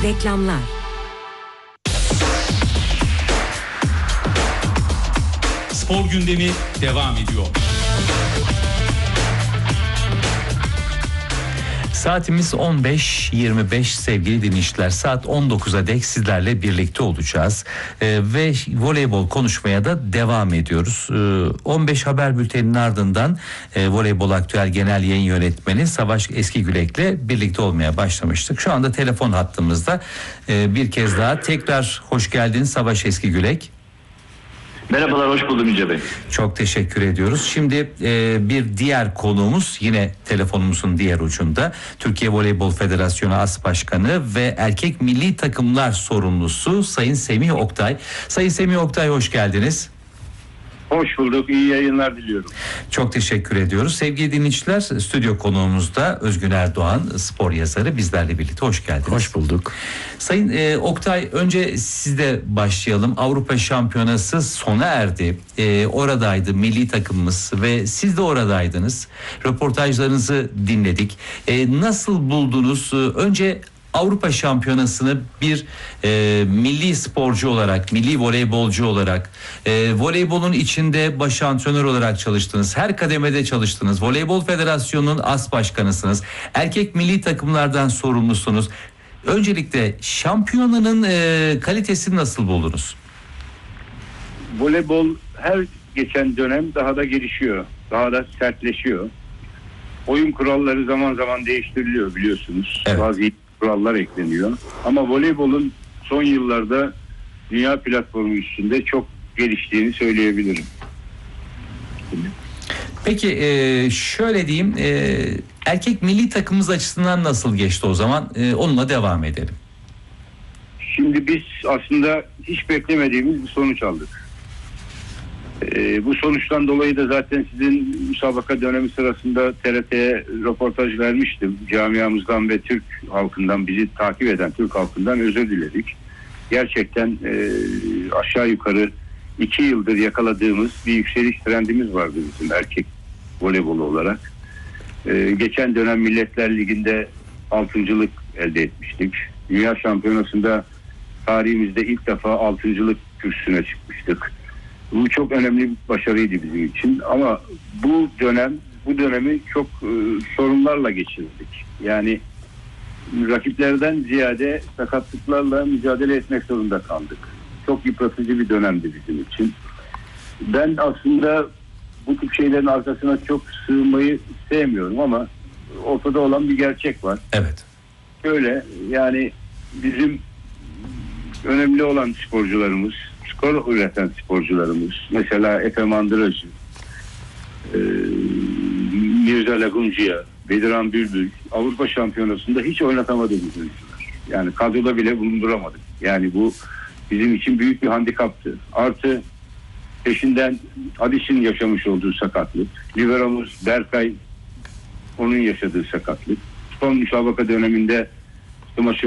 Reklamlar. Spor gündemi devam ediyor. Saatimiz 15.25 sevgili dinleyiciler. Saat 19'a dek sizlerle birlikte olacağız. Ve voleybol konuşmaya da devam ediyoruz. 15 haber bülteninin ardından Voleybol Aktüel Genel Yayın Yönetmeni Savaş Eskigülek'le birlikte olmaya başlamıştık. Şu anda telefon hattımızda bir kez daha tekrar hoş geldiniz Savaş Eskigülek. Merhabalar, hoş buldum Yüce Bey. Çok teşekkür ediyoruz. Şimdi bir diğer konuğumuz yine telefonumuzun diğer ucunda. Türkiye Voleybol Federasyonu As Başkanı ve erkek milli takımlar sorumlusu Sayın Semih Oktay. Sayın Semih Oktay, hoş geldiniz. Hoş bulduk, iyi yayınlar diliyorum. Çok teşekkür ediyoruz. Sevgili dinleyiciler, stüdyo konuğumuzda Özgün Erdoğan, spor yazarı, bizlerle birlikte hoş geldiniz. Hoş bulduk. Sayın Oktay, önce sizde başlayalım. Avrupa Şampiyonası sona erdi. Oradaydı milli takımımız ve siz de oradaydınız. Röportajlarınızı dinledik. Nasıl buldunuz? Önce Avrupa Şampiyonası'nı bir milli sporcu olarak, milli voleybolcu olarak, voleybolun içinde baş antrenör olarak çalıştınız. Her kademede çalıştınız. Voleybol Federasyonu'nun as başkanısınız. Erkek milli takımlardan sorumlusunuz. Öncelikle şampiyonanın kalitesini nasıl buldunuz? Voleybol her geçen dönem daha da gelişiyor, daha da sertleşiyor. Oyun kuralları zaman zaman değiştiriliyor biliyorsunuz. Evet. Bazı kurallar ekleniyor. Ama voleybolun son yıllarda dünya platformu üstünde çok geliştiğini söyleyebilirim. Peki şöyle diyeyim, erkek milli takımımız açısından nasıl geçti o zaman? Onunla devam edelim. Şimdi biz aslında hiç beklemediğimiz bir sonuç aldık. Bu sonuçtan dolayı da zaten sizin müsabaka dönemi sırasında TRT'ye röportaj vermiştim. Camiamızdan ve Türk halkından, bizi takip eden Türk halkından özür diledik. Gerçekten aşağı yukarı 2 yıldır yakaladığımız bir yükseliş trendimiz vardı bizim erkek voleybolu olarak. Geçen dönem Milletler Ligi'nde 6.'lık elde etmiştik. Dünya Şampiyonası'nda tarihimizde ilk defa 6.'lık kürsüne çıkmıştık. Bu çok önemli bir başarıydı bizim için. Ama bu dönemi çok sorunlarla geçirdik. Yani rakiplerden ziyade sakatlıklarla mücadele etmek zorunda kaldık. Çok yıpratıcı bir dönemdi bizim için. Ben aslında bu tip şeylerin arkasına çok sığınmayı sevmiyorum ama ortada olan bir gerçek var. Evet. Şöyle, yani bizim önemli olan sporcularımız, skor üreten sporcularımız, mesela Efe Mandıracı, Mirza Laguncia, Bediran Bülbül Avrupa Şampiyonası'nda hiç oynatamadığımız oyuncular. Yani kadroda bile bulunduramadık. Yani bu bizim için büyük bir handikaptı. Artı peşinden Hadis'in yaşamış olduğu sakatlık, liberomuz Berkay, onun yaşadığı sakatlık. Son müsabaka döneminde smaç